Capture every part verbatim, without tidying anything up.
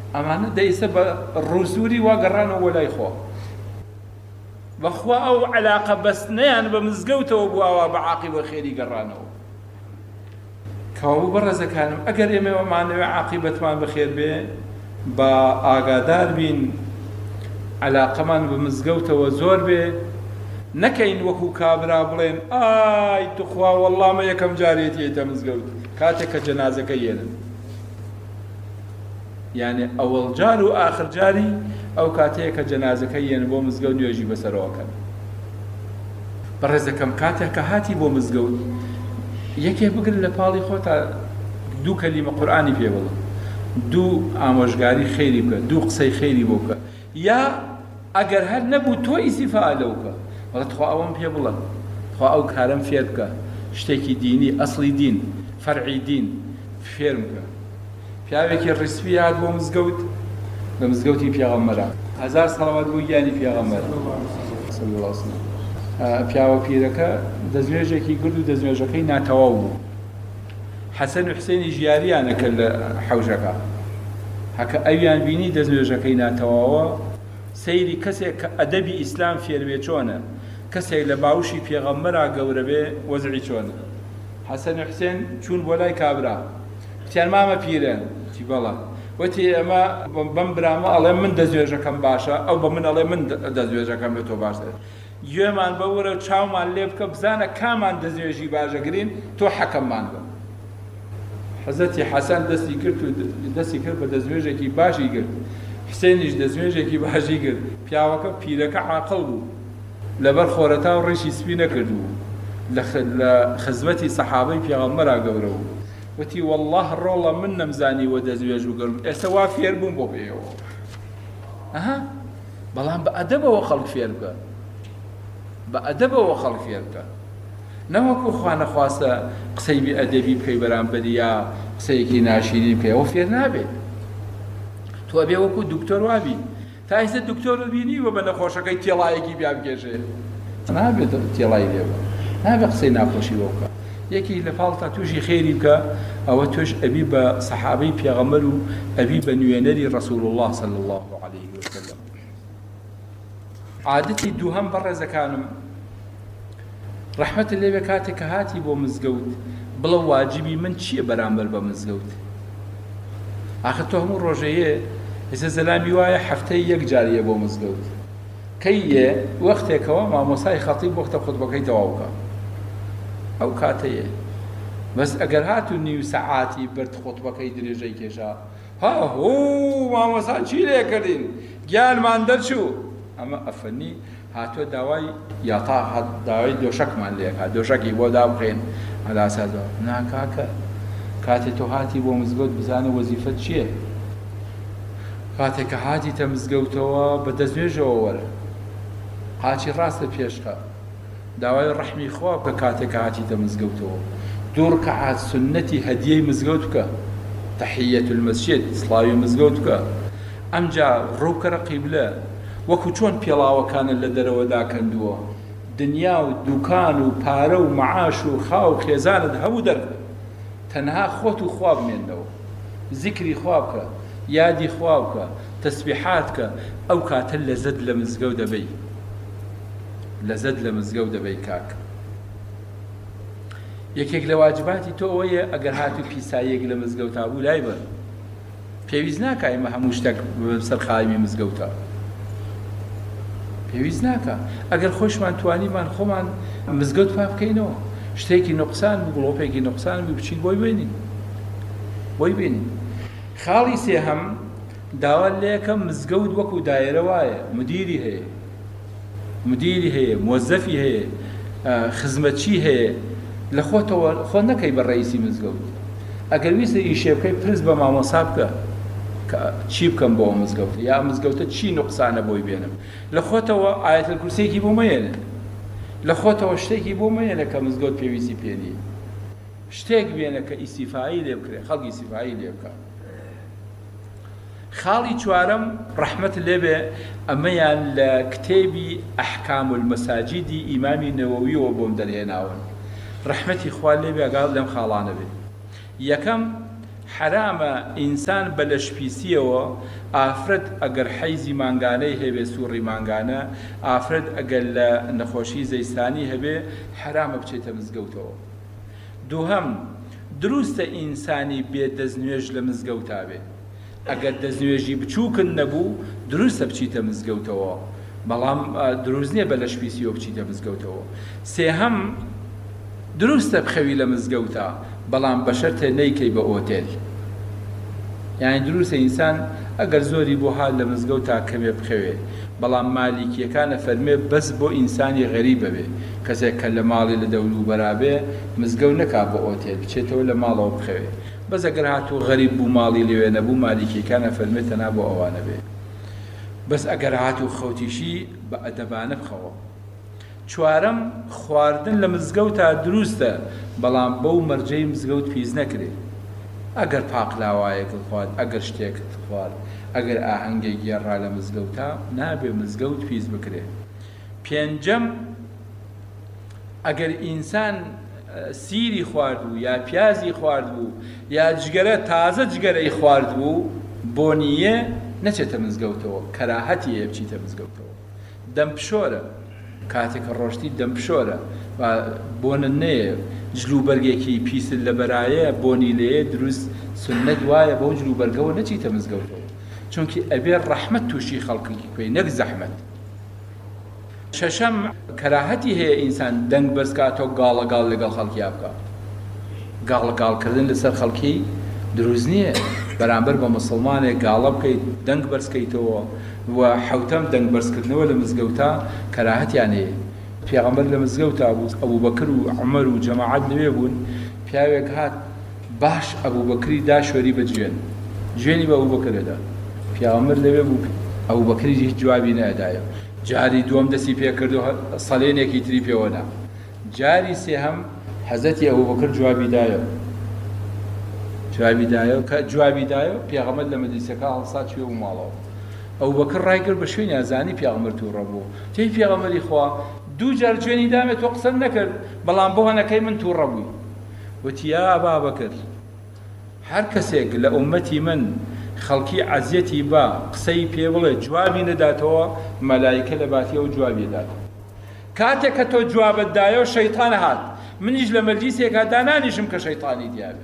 ئەمانە دەیسە بە ڕووسوری وا گەڕانەوە بۆ لای خۆ بەخوا ئەو عەلاقە بەستنەیان بە مزگەوتەوە بووەوە بە عاقیبە خێری گەڕانەوە. کەوابوو بەڕێزەکانم ئەگەر ئێمەوەمانەوێ عاقیبەتمان بەخێر بێ بە ئاگادار بین عەلاقەمان بە مزگەوتەوە زۆر بێ، نەکەین وەکو کابرا بڵێن ئای توخوا وەڵڵا مە یەکەم جارێتی هێتە مزگەوت کاتێک کە جەنازەکە هێنن، یعنی ئەوەڵ جار و ئاخر جاری ئەو کاتەیە کە جەنازەکە هێن بۆ مزگەوت نوێژی بەسەرەوەکەن. بەڕێزەکەم کاتێک کە هاتی بۆ مزگەوت یەکێ بگرن لە پاڵی خۆتا دوو کەلیمە قورئانی پێ بڵێ، دوو ئامۆژگاری خێری بکە، دوو قسەی خێری بۆ بکە، یا ئەگەر هەر نەبوو تۆ ئیسیفا لەو بکە وەڵا تخوا ئەوەم پێ بڵێ، تخوا ئەو کارەم فێر بکە، شتێکی دینی ئەسڵی دین فەرعی دین فێرم بکە. پیاوێکی ڕیسپی هات بۆ مزگەوت لە مزگەوتی پێغەمبەرە هەزار سەڵاوات بۆ گیانی پێغەمبەر صلی الله علیه وسلم. پیاوە پیرەکە دەستنوێژێکی گرد و دەستنوێژەکەی ناتەواو بوو. حەسەن و حوسێنی ژیاریانە کرد لە حەوژەکە، هەکە ئەویان بینی دەستنوێژەکەی ناتەواوە، سەیری کەسێک کە ئەدەبی ئیسلام فێربێ چۆنە، کەسێک لە باوشی پێغەمبەرا گەورە بێ وەزعی چۆنە. حەسەن و حوسێن چوون بۆ لای کابرا، وتیان مامە پیرە، وتی بەڵێ، وتی ئەمە بەم برامە ئەڵێ من دەستنوێژەکەم باشە، ئەو بە من ئەڵێ من دەستنوێژەکەم لە تۆ باشتر، گوێمان بەورە و چاومان لێ بکە بزانە کامان دەستنوێژی باشەگرین تۆ حەکەممان بە. حەزەتی حەسەن دەستی کرد و دەستی کرد بە دەستنوێژێکی باشی کرد، حوسێنیش دەستنوێژێکی باشی کرد. پیاوەکە پیرەکە عاقڵ بوو، لەبەر خۆرەتا و ڕیشی سپی نەکردبوو، لە خزمەتی سەحابەی پێغەمبەرا گەورە بوو. وتی والله ڕۆڵە من نەمزانی وە دەستنوێژ بگەڕم، ئێستا وا فێر بووم بۆ پێیەوە. ئەها بەڵام بە ئەدەبەوە خەڵک فێر بکە، بە ئەدەبەوە خەڵک فێر بکە، نەوەکو خوا نەخواستە قسەی بێ ئەدەبی بکەی بەرامبەری یا قسەیەکی ناشیری بکەی، ئەوە فێر نابێت. تۆ ئەبێ وەکو دوکتۆر وابی، تا ئێستا دوکتۆر بینی وە بە نەخۆشەکەی تێڵایەکی بیا بکێشێ، نابێت تێڵای لێ بە، نابێت قسەی ناخۆشی بۆ بکە. یەکی لە پاڵتا تووشی خێری بکە، ئەوە تۆش ئەبی بە سەحابەی پێغەمبەر و ئەبی بە نوێنەری ڕەسوول الله صلی الله علیه وسلم. عادەتی دووهەم بەڕێزەکانم ڕەحمەت لێبێ کاتێک کە هاتی بۆ مزگەوت بڵە واجبی من چییە بەرامبەر بە مزگەوت. ئاخر تۆ هەموو ڕۆژەیە ئێستا زەلامی وایە هەفتەی یەک جاریە بۆ مزگەوت، کەیە وەختێکەوە مامۆسای خەتیب وەختە خوتبەکەی تەواو بکە، ئەو کاتەیە. بەس ئەگەر هات و نیو سەعاتی برد خوتبەکەی درێژەی کێشا، ها هوو مامۆسا چی لێ کردین گیانمان دەرچوو، ئەمە ئەفەنی هاتووە داوای یاتا داوای دۆشەکمان لێکا، دۆشەکی بۆ دابخێن ئەلاسازەوە. ناکاکە کاتێک تۆ هاتی بۆ مزگەوت بزانە وەزیفەت چییە. کاتێک کە هاتیتە مزگەوتەوە بە دەستنوێژەوە وەرە، قاچی ڕاستە پێشخە، داوای ڕەحمی خوا بکە کاتێک کە هاتیتە مزگەوتەوە، دوو ڕەکەعات سوننەتی هەدیەی مزگەوت بکە، تەحیەت المەسجد سڵاوی مزگەوت بکە. ئەمجا ڕووکەرە قیبلە وەکو چۆن پێڵاوەکانە لە دەرەوەدا کەندووە، دنیا و دوکان و پارە و مەعاش و خاو و خێزانت هەموو دەرکە، تەنها خۆت و خوا بمێنەوە، زیکری خوا بکە، یادی خوا بکە، تەسبیحات بکە. ئەو کاتە لەزەت لە مزگەوت دەبەی، لەزەت لە مزگەوت دەبەی کاک. یەکێک لە واجباتی تۆ ئەوەیە ئەگەر هاتوو پیساییەک لە مزگەوتا بوو لای بەر، پێویست ناکە ئێمە هەموو شتێک سەر خاوی مزگەوتە، پێویست ناکە. ئەگەر خۆشمان توانیمان خۆمان مزگەوت پاک بکەینەوە، شتێکی نوقسان بوو گڵۆپێکی نوقسان بوو بچین بۆی بێنین بۆی بێنین. خاڵی سێهەم داوا لێکە مزگەوت وەکو دایرە وایە، مدیری هەیە، مدیری هەیە، مۆزەفی هەیە، خزمەتچی هەیە، لە خۆتەوە خۆ نەکەی بە ڕئیسی مزگەوت. ئەگەر ویستە ئیشێ بکەی پرس بە مامۆسا بکە چی بکەم بۆ مزگەوت، یا مزگەوتە چی نوقسانە بۆی بێنم. لە خۆتەوە ئایەتەل کورسییەکی بۆ مەێنن، لە خۆتەوە شتێکی بۆ مەێنە کە مزگەوت پێویستی پێ نییە، شتێک بێنە کە ئیسیفایی لێ بکرێ، خەڵکی ئیسیفایی لێ بکە. خاڵی چوارەم ڕەحمەت لێبێ ئەمەیان لە کتێبی ئەحکام المەساجیدی ئیمامی نەوەویەوە بۆم دەرهێناون، ڕەحمەتی خوا لێبێ ئەگەڵ لەم خاڵانە بێ. یەکەم حرامە ئینسان بە لەشپیسیەوە ئافرەت ئەگەر حەیزی مانگانەی هەبێ سووڕی مانگانە ئافرەت ئەگەر لە نەخۆشی زەیستانی هەبێ حرامە بچێتە مزگەوتەوە. دووهەم دروستە ئینسانی بێ دەستنوێژ لە مزگەوتا بێ، ئەگەر دەستنوێژی بچووکن نەبوو دروستە بچیتە مزگەوتەوە، بەڵام دروست نییە بە لەشپیسیەوە بچیتە مزگەوتەوە. سێهەم دروستە بخەوی لە مزگەوتە، بەڵام بە شەرتێ نەیکەی بە ئۆتێل. یعنی دروستە ئینسان ئەگەر زۆری بۆ حال لە مزگەوتا کەمێ بخەوێ، بەڵام مالیکیەکانە فەرمێ بەس بۆ ئینسانی غەریبە بێ، کەسێک کە لە ماڵی لە دەوروبەرا بێ مزگەوت نەکا بۆ ئۆتێل، بچێتەوە لە ماڵەوە بخەوێ. بەس ئەگەر هاتوو غەریب بوو ماڵی لەوێ نەبوو مالیکیەکانە فەرمێ تەنها بۆ ئەوانە بێ. بەس ئەگەر هاتوو خەوتیشی بە ئەدەبانە بخەوە. چوارەم خواردن لە مزگەوتا دروستە، بەڵام بەو مەرجەی مزگەوت پیس نەکرێ. ئەگەر پاقلاوایەکت خوارد، ئەگەر شتێکت خوارد، ئەگەر ئاهەنگێک گێڕا لە مزگەوتا نابێ مزگەوت پیس بکرێ. پێنجەم ئەگەر ئینسان سیری خوارد بوو یا پیازی خوارد بوو یا جگەرە تازە جگەرەی خوارد بوو بۆ نییە نەچێتە مزگەوتەوە، کەراهەتی هەیە بچیتە مزگەوتەوە. دەمپشۆرە، کاتێکە ڕۆشتی دەمپشۆرە بۆنە نەیە، جلوبەرگێکی پیست لە بەرایە بۆنی لێیە دروست سنەت وایە بەو جلوبەرگەوە نەچیتە مزگەوتەوە، چونکی ئەبێ ڕەحمەت تووشی خەڵکی کوێی نەک زەحمەت. شەشەم کەراهەتی هەیە ئینسان دەنگ بەرزکاتەوە گاڵەگاڵ لەگەڵ خەڵکیا بکات. گاڵەگاڵکردن لەسەر خەڵکی دروست نییە، بەرامبەر بە موسڵمانێک گاڵە بکەیت دەنگ بەرزکەیتەوە و حەوتەم دەنگ بەرزکردنەوە لە مزگەوتا کەراهەتیان هەیە. پێغەمبەر لە مزگەوتا بوو، ئەبوبەکر و عومەر و جەماعەت لەوێ بوون، پیاوێک هات باش ئەبوبەکری داشۆری بە جوێن، جوێنی بە ئەبوبەکرەدا. پیغەمبەر لەوێ بوو، ئەبوبەکری هیچ جوابی نەدایە. جاری دووەم دەستی پێ کرد و سەڵێنێکی تری پێوە نا. جاری سێهەم حەزەتی ئەبوبەکر جوابی دایە، جوابی دایە کە جوابی دایە پیغەمبەر لە مەجلیسەکە هەڵسات چوێ و ماڵەوە. ئەبوبەکر ڕای کرد بە شوێنی ئازانی پیغەمبەر تووڕە بوو. تێی پیغەمبەری خوا دوو جار جوێنی دامێ تۆ قسەم نەکرد، بەڵام بۆ هەنەکەی من تووڕە بووی. وتی یا ئەبا بەکر، هەر کەسێک لە ئومەتی من خەڵکی عەزیەتی با قسەی پێ بڵێ جوابی نەداتەوە، مەلایکە لە باتیەوە جوابی داتەوە. کاتێک کە تۆ جوابت دایەوە شەیطان هات، منیش لە مەجلیسێکا دانانیشم کە شەیطانی دیابێ.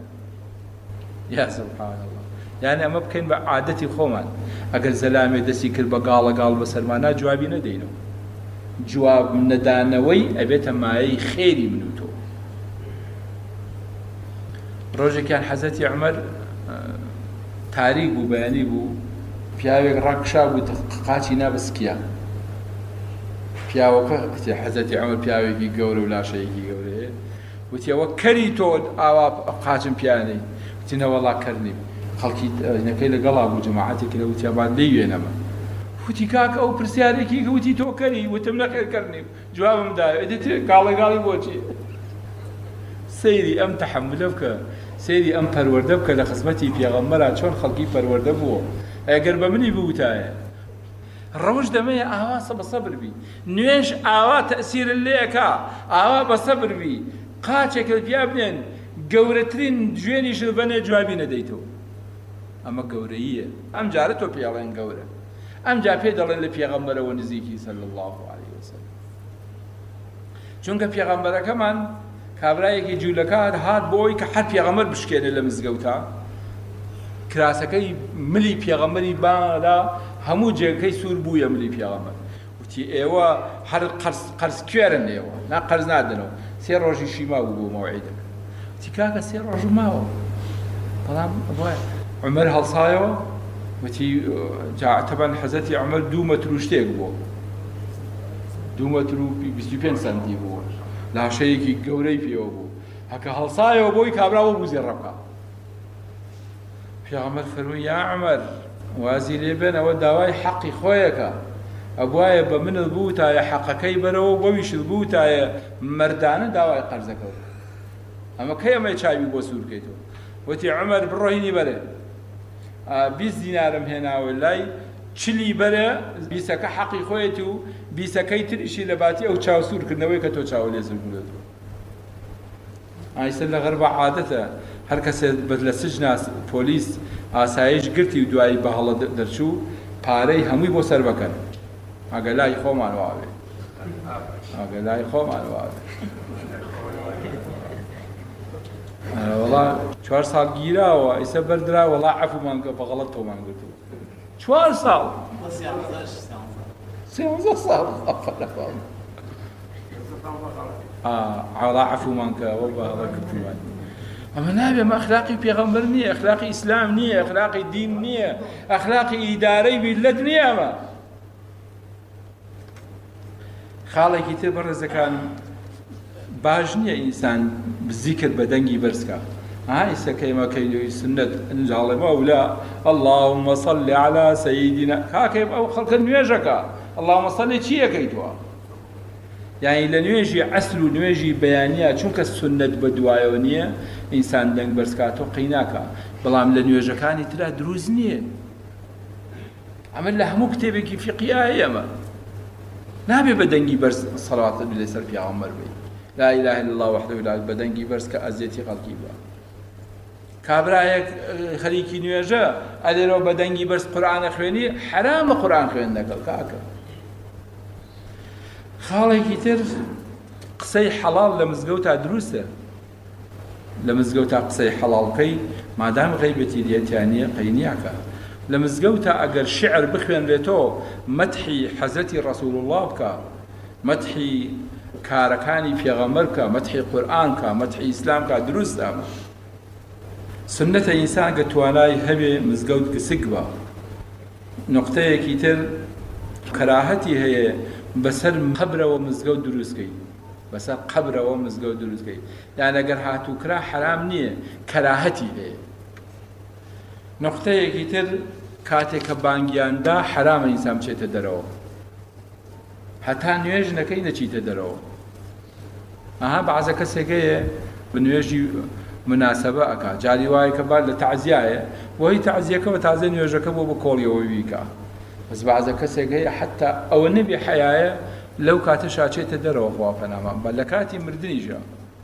یا سوبحان الله. یعنی ئەمە بکەین بە عادەتی خۆمان. ئەگەر زەلامێ دەستی کرد بە گاڵەگاڵ بەسەرمانە جوابی نەدەینەوە. جواب نەدانەوەی ئەبێتە مایەی خێری من و تۆ. ڕۆژێکیان حەزەتی عومەر تاریک بوو، بەیانی بوو، پیاوێک ڕاکشا بوو قاچی نابسکیە. پیاوەکە حەزەتی عومەر پیاوێکی گەورە و لاشەیەکی گەورەیە، وتی ئەوە کەری تۆ ئاوا قاچم پیانەی؟ وتی نەوەڵا کەر نیم. خەڵکی نەکەی لەگەڵا بوو جەماعەتێکی لە وتی ئەبا لێوێنەمە. وتی کاکە ئەو پرسیارێکی وتی تۆ کەری؟ وتم نەخێر کەر نیم. جوابم دایە. ئەدێت گاڵەگاڵی بۆچی؟ سەیری ئەم تەحەمولە بکە، سەیری ئەم پەروەردە بکە لە خزمەتی پێغەمبەرا چۆن خەڵکی پەروەردە بووە. ئەگەر بە منی بوتایە ڕەوش دەمەیە ئاوا بە سەبر بی، نوێژ ئاوا تەئسیرت لێەکا، ئاوا بە سەبر بی. قاچێکت پیا بنێن گەورەترین جوێنیشت بەنێ جوابی نەدەیتەوە. ئەمە گەورەییە. ئەم جارە تۆ پێڵێن گەورە، ئەم جا پێ دەڵێن لە پێغەمبەرەوە نزیکی صلی الله علیه وسلم. چونکە پێغەمبەرەکەمان کابرایەکی جوولەکە هات بۆی کە هەر پێغەمبەر بشکێنێ لە مزگەوتا، کراسەکەی ملی پێغەمبەری بادا هەموو جێگەکەی سوور بوویە ملی پێغەمبەر. وتی ئێوە هەر قەرز کوێرن، ئێوە نا قەرز نادنەوە. سێ ڕۆژیشی ماوە بۆ مەوعیدەکە. وتی کاکە سێ ڕۆژ ماوە، بەڵام عومەر هەڵسایەوە. وتی تەبەن حەزەتی عومەر دوو مەتر و شتێک بووە، دوو مەتر و بیست و پێنج سەنتی بووە، لاشەیەکی گەورەی پێوە بوو. هەکە هەڵسایەوە بۆی کابراوە بوو زێڕە بکە. پێغەمبەر فەرمووی یا عومەر وازی لێ بێن، ئەوە داوای حەقی خۆیەکە، ئەبوایە بە منت بوو تایە حەقەکەی بەرەوە بەویشت بوو تایە مەردانە داوای قەرزەکە. ئەمە کەی ئەمەی چاوی بۆ سوور بکەیتەوە. وتی عومەر بڕۆ هینی بەرێ، بیست دینارم هێناوە لای، چلی بەرە، بیسەکە حەقی خۆیەتی و بیسەکەی تریشی لە باتی ئەو چاوسوورکردنەوەی کە تۆ چاوە لێزر بووێتەوە. ئایسە لە غەربە عادەتە هەر کەسێ لە سجنا پۆلیس ئاسایش گرتی و دوایی بە هەڵە دەرچوو پارەی هەمووی بۆ سەر بەکەن ئاگەلای خۆمان واوێ ئاگەلای خۆمان واوێ وەڵا چوار ساڵ گیراوە ئیسە بەردرا وەڵا عەفومان کە بەغەڵەت تۆمان گرتو چوار ساڵ سێوەنزە ساڵ وەڵا عەفومان کە وە بەهەڵە کردومان ئەمە نابێ ئەمە ئەخلاقی پێغەمبەر نییە ئەخلاقی ئیسلام نییە ئەخلاقی دین نییە ئەخلاقی ئیدارەی میلەت نییە ئەمە خاڵێکی تر بەڕێزەکان باش نییە ئینسان بزیکرد بە دەنگی بەرزکە ئاها ئیسە کەیمە کەینەوەی سنەت ئەنجاڵێ مەولا اللهم صل على سيدنا کاکەی ئەو خەڵکە نوێژەکە اللهم صل چی یەکەیتوە یعنی لە نوێژی عەسر و نوێژی بەیانیە چونکە سنەت بە دوایەوە نییە ئینسان دەنگ بەرزکاتەوە قەیناکە بەڵام لە نوێژەکانی ترا دروست نییە ئەمە لە هەموو کتێبێکی فیقیە هەیە ئەمە نابێ بە دەنگی بەرز سەڵاوات بێ سەر پێغەمبەر بێ لا إله إلا الله وحده لا بە دەنگی بەرز کە ئەزیەتی خەڵکی بە کابرایەک خەریکی نوێژە ئەدێرەوە بە دەنگی بەرز قورئانە خوێنی حرامە قورئان خوێندنەکە کاکە خاڵێکی تر قسەی حەڵاڵ لە مزگەوتا دروستە لە مزگەوتا قسەی حەڵاڵکەی مادام غەیبەتی دیەتیانە قەینیاکە لە مزگەوتا ئەگەر شعر بخوێنرێتەوە مەدحی حەزرەتی ڕەسوول الله بکە مەدحی کارەکانی پێغەمبەر بکە مەدحی قورئان بکە مەدحی ئیسلام بکە دروستە سنەتە ئینسان کە توانای هەبێ مزگەوت گسک بە نقطەیەکی تر کەراهەتی هەیە بەسەر قەبرەوە مزگەوت دروستکەی بەسەر قەبرەوە مزگەوت دروستکەی یان ئەگەر هاتووکرا حرام نییە کەراهەتی هەیە نقطەیەکی تر کاتێک کە بانگیاندا حرامە ئینسان بچێتە دەرەوە هەتا نوێژ نەکەی نەچیتە دەرەوە ئەها بەعزە کەسێک هەیە بە نوێژی مناسبە ئەکا جاری وایە کە بعد لە تەعزیایە بۆ هی تەعزیەکەەوە تازە نوێژەکە بۆ بە کۆڵیەوە بیکە بەس بەعزە کەسێک هەیە حتا ئەوە نەبێ حەیایە لەو کاتە شاچێتە دەرەوە خوا پەنامان بە لە کاتی مردنیژە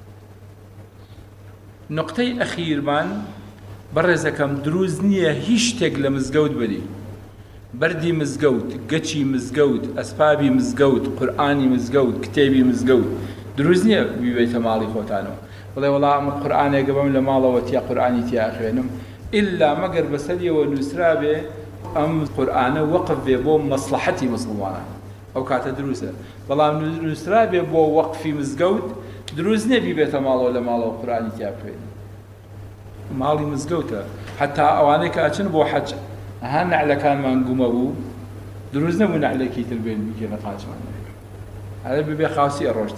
نقطەی ئەخیرمان بەڕێزەکەم دروست نییە هیچ شتێک لە مزگەوت بەری بەردی مزگەوت گەچی مزگەوت ئەسپابی مزگەوت قورئانی مزگەوت کتێبی مزگەوت دروست نییە بیبێتە ماڵی خۆتانەوە بڵێ وەڵام قورئانێکە بەم لە ماڵەوە تیا قورئانی تیا خوێنم ئللا مەگەر بەسەریەوە نووسرا بێ ئەم قورئانە وەقف بێ بۆ مەسلحەتی موسڵمانان ئەو کاتە دروستە بەڵام نووسرا بێ بۆ وەقفی مزگەوت دروست نییە بیبێتە ماڵەوە لە ماڵەوە قورئانی تیا بخوێنی ماڵی مزگەوتە حتا ئەوانەی کە ئەچن بۆ حەج ئەها نەعلەکانمان گومە بوو دروست نەبوو نەعلەکی تر بێن بیکەنە قاچمان ئەرە ببێ خاوسی ئەڕۆشت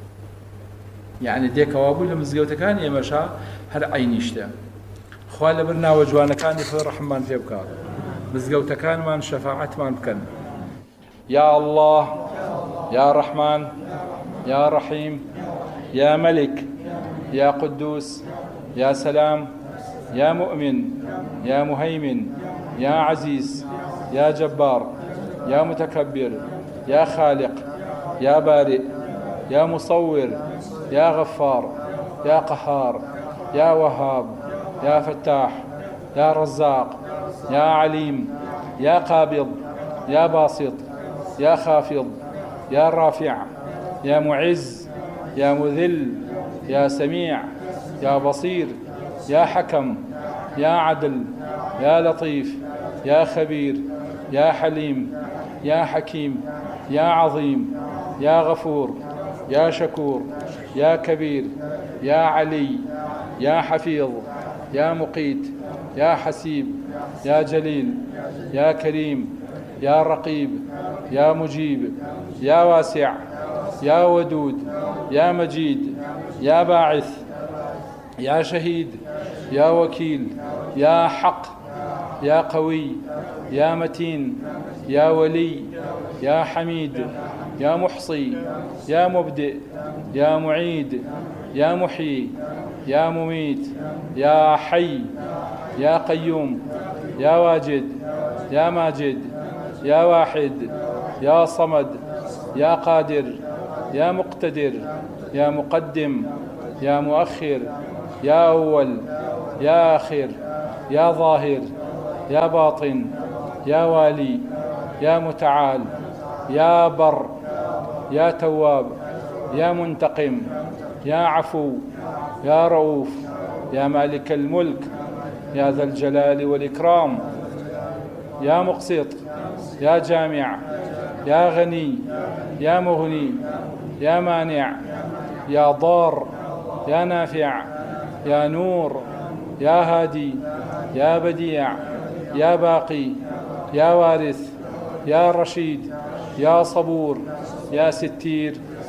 یعنی دێکەوا بوو لە مزگەوتەکانی ئێمەشا هەر عەینی شتە خوا لەبەر ناوە جوانەکانی خۆی ڕەحممان پێ بکات مزگەوتەکانمان شەفاعەتمان بکەن یا الله یا ڕەحمان یا ڕەحیم یا مەلک یا قدوس يا سلام يا مؤمن يا مهيمن يا عزيز يا جبار يا متكبر يا خالق يا بارئ يا مصور يا غفار يا قهار يا وهاب يا فتاح يا رزاق يا عليم يا قابض يا باسط يا خافض يا رافع يا معز يا مذل يا سميع يا بصير يا حكم يا عدل يا لطيف يا خبير يا حليم يا حكيم يا عظيم يا غفور يا شكور يا كبير يا علي يا حفيظ يا مقيت يا حسيب يا جليل يا كريم يا رقيب يا مجيب يا واسع يا ودود يا مجيد يا باعث يا شهيد يا وكيل يا حق يا قوي يا متين يا ولي يا حميد يا محصي يا مبدئ يا معيد يا محيي يا مميت يا حي يا قيوم يا واجد يا ماجد يا واحد يا صمد يا قادر يا مقتدر يا مقدم يا مؤخر يا أول يا آخر يا ظاهر يا باطن يا والي يا متعال يا بر يا تواب يا منتقم يا عفو يا رؤوف يا مالك الملك يا ذا الجلال والإكرام يا مقسط يا جامع يا غني يا مغني يا مانع يا ضار يا نافع يا نور يا هادي يا بديع يا باقي يا وارث يا رشيد يا صبور يا ستير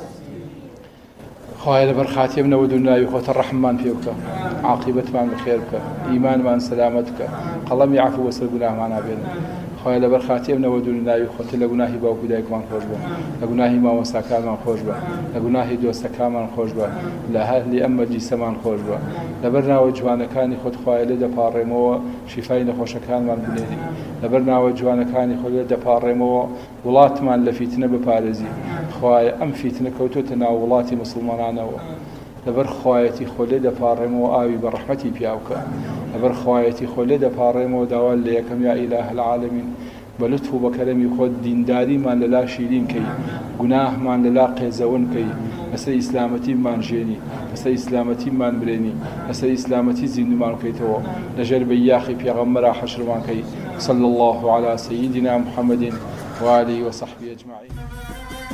خواهي لبرخاتي من ودنا يخوت الرحمن فيك عاقبة من بخيرك إيمان من سلامتك قلم يعفو وسر قناه معنا بينا خواهي لبرخاتي من ودنا يخوت لقناهي باو بدايك من خوش با لقناهي ما وساكان من خوش با لقناهي دوستكان من خوش با لأهل أما جيسا من خوش با لبرنا وجوانكاني خود خواهي لدى باريمو شفاي نخوشكان من بنيدي لبرنا وجوانكاني خود لدى باريمو ولات من لفتنة ببارزي خواهي أم فتنة كوتوتنا ولاتي مسلمانان لبر خوایەتی خۆلێ دەپاڕێمەوە ئاوی بەڕەحمەتی پیاوکە لەبەر خوایەتی خۆلێ دەپاڕێمەوە داوا لە یەکەم یا ئیلاهە العالەمین بە لوتف و بەکەرەمی خۆت دینداریمان لەلا شیرین کەی گوناهمان لەلا قێزەون کەی لەسەر ئیسلامەتیمان ژێنی لەسەر ئیسلامەتیمان برێنی لەسەر ئیسلامەتی زیندومان بکەیتەوە لەژێر بەیاخی پێغەمبەرا حەشرمان کەی صلی الله على سيدنا محمد وآله وصحبه أجمعين.